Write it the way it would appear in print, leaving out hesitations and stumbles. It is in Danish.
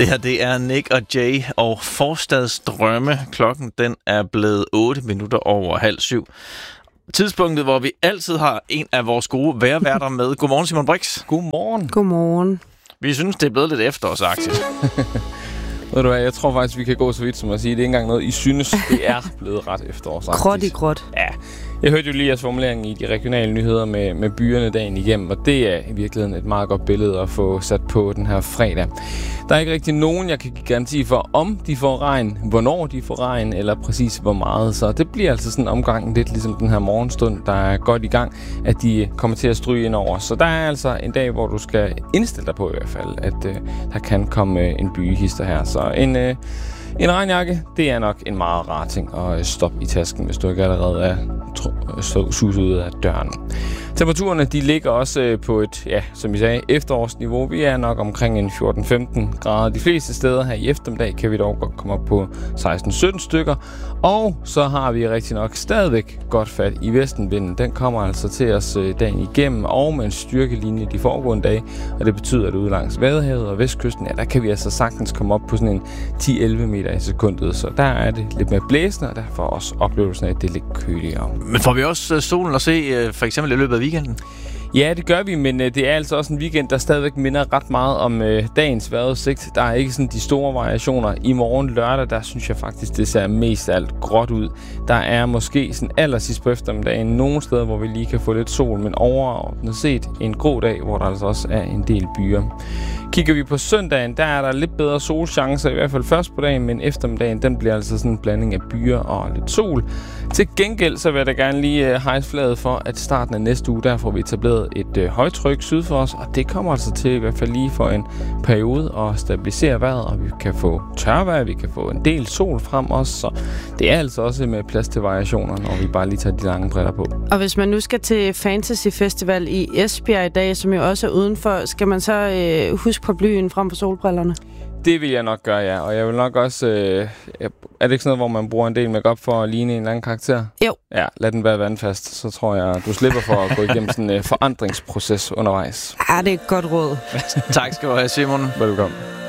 Det her, det er Nick og Jay og Forstadsdrømme. Klokken, den er blevet 8 minutter over 6:30. Tidspunktet, hvor vi altid har en af vores gode vejrværter med. Godmorgen, Simon Brix. Godmorgen. Godmorgen. Vi synes, det er blevet lidt efterårsagtigt. Ved du hvad, jeg tror faktisk, vi kan gå så vidt som at sige, det er ikke engang noget, I synes, det er blevet ret efterårsagtigt. Gråt i gråt. Ja, jeg hørte jo lige jeres formulering i de regionale nyheder med byerne dagen igennem, og det er i virkeligheden et meget godt billede at få sat på den her fredag. Der er ikke rigtig nogen, jeg kan give garanti for, om de får regn, hvornår de får regn, eller præcis hvor meget. Så det bliver altså sådan en omgang lidt ligesom den her morgenstund, der er godt i gang, at de kommer til at stryge ind over. Så der er altså en dag, hvor du skal indstille dig på i hvert fald, at der kan komme en byhister her. Så en regnjakke, det er nok en meget rar ting at stoppe i tasken, hvis du ikke allerede er suset ud af døren. Temperaturerne, de ligger også på et, ja, som I sagde, efterårsniveau. Vi er nok omkring en 14-15 grader. De fleste steder her i eftermiddag kan vi dog godt komme op på 16-17 stykker. Og så har vi rigtig nok stadigvæk godt fat i vestenvinden. Den kommer altså til os dagen igennem og med en styrkelinje de foregående dage. Og det betyder, at ude langs Vadehavet og Vestkysten, ja, der kan vi altså sagtens komme op på sådan en 10-11 meter i sekundet. Så der er det lidt mere blæsende, og derfor også oplevelsen af, at det er lidt køligere. Men får vi også solen at se, for eksempel i løbet af weekenden? Ja, det gør vi, men det er altså også en weekend, der stadigvæk minder ret meget om dagens vejrudsigt. Der er ikke sådan de store variationer. I morgen lørdag, der synes jeg faktisk, det ser mest af alt gråt ud. Der er måske sådan allersidst på eftermiddagen nogle steder, hvor vi lige kan få lidt sol, men overordnet set en grå dag, hvor der altså også er en del byer. Kigger vi på søndagen, der er der lidt bedre solchancer, i hvert fald først på dagen, men eftermiddagen, den bliver altså sådan en blanding af byer og lidt sol. Til gengæld, så vil jeg da gerne lige hejse flaget for, at starten af næste uge, der får vi etableret et højtryk syd for os, og det kommer altså til i hvert fald lige for en periode at stabilisere vejret, og vi kan få tørvejr, vi kan få en del sol frem også, så det er altså også med plads til variationer, når vi bare lige tager de lange briller på. Og hvis man nu skal til Fantasy Festival i Esbjerg i dag, som jo også er udenfor, skal man så huske på blyen frem for solbrillerne? Det vil jeg nok gøre, ja. Og jeg vil nok også... er det ikke sådan noget, hvor man bruger en del makeup for at ligne en eller anden karakter? Jo. Ja, lad den være vandfast. Så tror jeg, du slipper for at gå igennem sådan en forandringsproces undervejs. Ja, det er et godt råd. Tak skal du have, Simon. Velkommen.